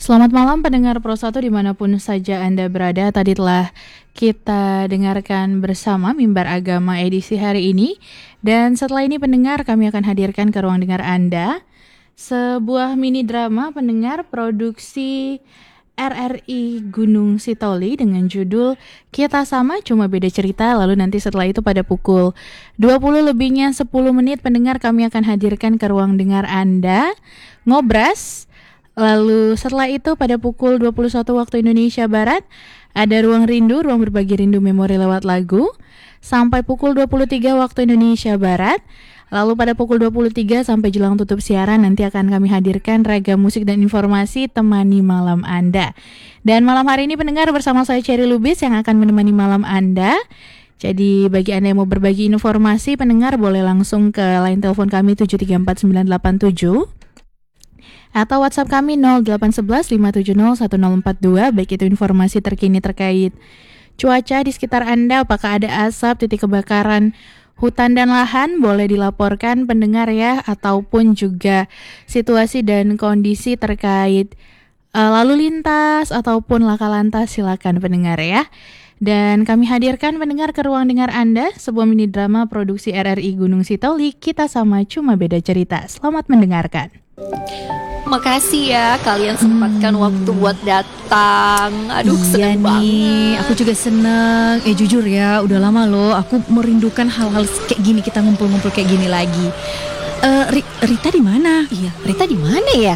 Selamat malam pendengar Pro 1 dimanapun saja Anda berada. Tadi telah kita dengarkan bersama Mimbar Agama edisi hari ini. Dan setelah ini pendengar, kami akan hadirkan ke ruang dengar Anda sebuah mini drama pendengar produksi RRI Gunung Sitoli dengan judul Kita Sama Cuma Beda Cerita. Lalu nanti setelah itu pada pukul 20 lebihnya 10 menit pendengar, kami akan hadirkan ke ruang dengar Anda Ngobras. Lalu setelah itu pada pukul 21 waktu Indonesia Barat ada Ruang Rindu, ruang berbagi rindu memori lewat lagu sampai pukul 23 waktu Indonesia Barat. Lalu pada pukul 23 sampai jelang tutup siaran nanti akan kami hadirkan ragam musik dan informasi temani malam Anda. Dan malam hari ini pendengar bersama saya Cherry Lubis yang akan menemani malam Anda. Jadi bagi Anda yang mau berbagi informasi pendengar boleh langsung ke line telepon kami 7349987 atau WhatsApp kami 0811 570 1042, baik itu informasi terkini terkait cuaca di sekitar Anda, apakah ada asap, titik kebakaran hutan dan lahan, boleh dilaporkan pendengar ya, ataupun juga situasi dan kondisi terkait lalu lintas ataupun laka lantas, silakan pendengar ya. Dan kami hadirkan pendengar ke ruang dengar Anda sebuah mini drama produksi RRI Gunung Sitoli, Kita Sama Cuma Beda Cerita. Selamat mendengarkan. Makasih ya kalian sempatkan waktu buat datang. Aduh, seneng banget. Aku juga seneng. Jujur ya, udah lama loh aku merindukan hal-hal kayak gini, kita ngumpul-ngumpul kayak gini lagi. Rita di mana? Iya, Rita di mana ya?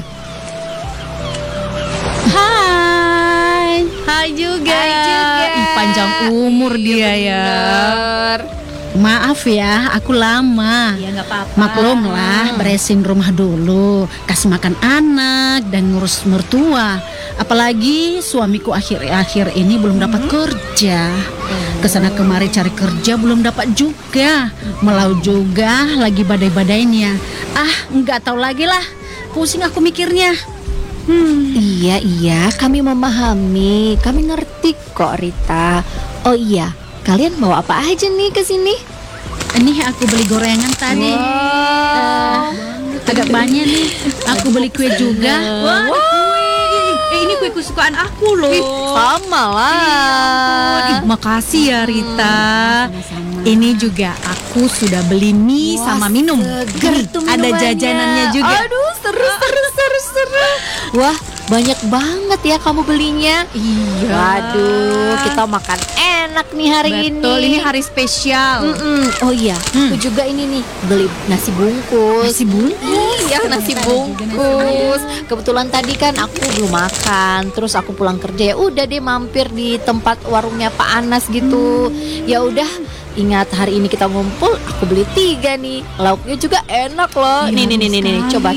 Hai juga. Ih, panjang umur dia ya. Maaf ya, aku lama. Iya, nggak apa-apa. Maklum lah, beresin rumah dulu, kasih makan anak dan ngurus mertua. Apalagi suamiku akhir-akhir ini belum dapat kerja. Kesana kemari cari kerja belum dapat juga. Melau juga lagi badai-badainya. Nggak tahu lagi lah. Pusing aku mikirnya. Iya, kami memahami. Kami ngerti kok, Rita. Oh iya, kalian mau apa aja nih ke sini? Ini aku beli gorengan tadi. Agak banyak nih. Aku beli kue juga. Ini kue kesukaan aku loh. Sama lah. Makasih ya Rita. Ini juga aku sudah beli mie sama minum. Seger tuh Ada minumannya. jajanannya juga. Aduh, seru. Wah, banyak banget ya kamu belinya. Iya. Waduh, kita makan enak nih hari ini. Betul, ini hari spesial. Oh iya, aku juga ini nih beli nasi bungkus. Nasi bungkus? Iya, nasi bungkus. Kebetulan tadi kan aku belum makan, terus aku pulang kerja ya udah deh mampir di tempat warungnya Pak Anas gitu. Ya udah, ingat hari ini kita ngumpul, aku beli 3 nih. Lauknya juga enak loh. Ya, Nih, coba.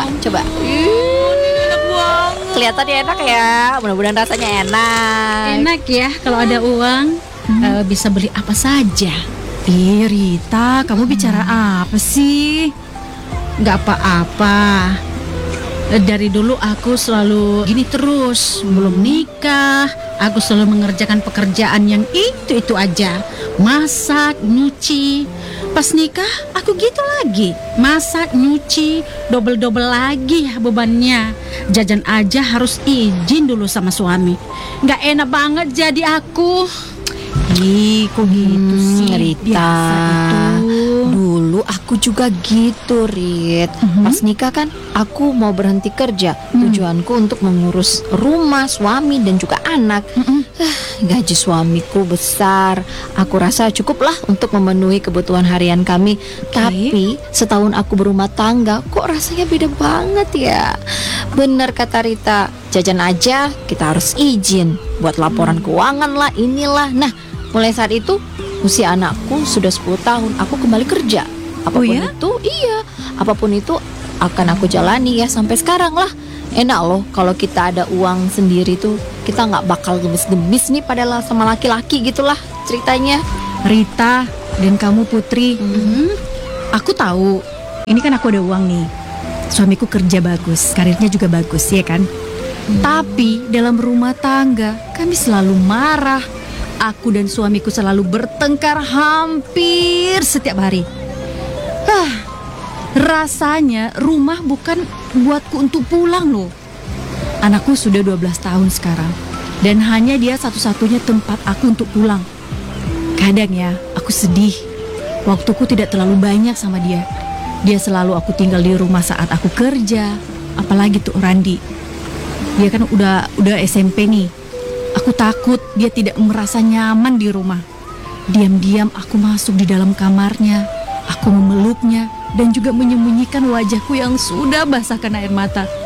Kelihatannya enak ya. Mudah-mudahan rasanya enak. Enak ya kalau ada uang. Bisa beli apa saja. Rita, kamu bicara apa sih? Gak apa-apa. Dari dulu aku selalu gini terus. Belum nikah, aku selalu mengerjakan pekerjaan yang itu aja. Masak, nyuci. Pas nikah, aku gitu lagi. Masak, nyuci, double-double lagi bebannya. Jajan aja harus izin dulu sama suami. Gak enak banget jadi aku. Kok gitu sih? Rita, Biasa itu. dulu aku juga gitu, Rit. Pas nikah kan aku mau berhenti kerja. Tujuanku untuk mengurus rumah, suami dan juga anak. Gaji suamiku besar. Aku rasa cukuplah untuk memenuhi kebutuhan harian kami. Tapi setahun aku berumah tangga, kok rasanya beda banget ya. Benar kata Rita, jajan aja kita harus izin buat laporan keuangan lah, inilah. Nah, mulai saat itu usia anakku sudah 10 tahun, aku kembali kerja. Apapun itu akan aku jalani ya sampai sekarang lah. Enak loh kalau kita ada uang sendiri tuh, kita nggak bakal gemes-gemes nih padahal sama laki-laki gitulah ceritanya. Rita dan kamu Putri, aku tahu. Ini kan aku ada uang nih. Suamiku kerja bagus, karirnya juga bagus ya kan. Tapi dalam rumah tangga kami selalu marah. Aku dan suamiku selalu bertengkar hampir setiap hari. Rasanya rumah bukan buatku untuk pulang loh. Anakku sudah 12 tahun sekarang, dan hanya dia satu-satunya tempat aku untuk pulang. Kadang ya, aku sedih. Waktuku tidak terlalu banyak sama dia. Dia selalu aku tinggal di rumah saat aku kerja. Apalagi tuh Randi. Dia kan udah SMP nih. Aku takut dia tidak merasa nyaman di rumah. Diam-diam aku masuk di dalam kamarnya. Aku memeluknya dan juga menyembunyikan wajahku yang sudah basahkan air mata.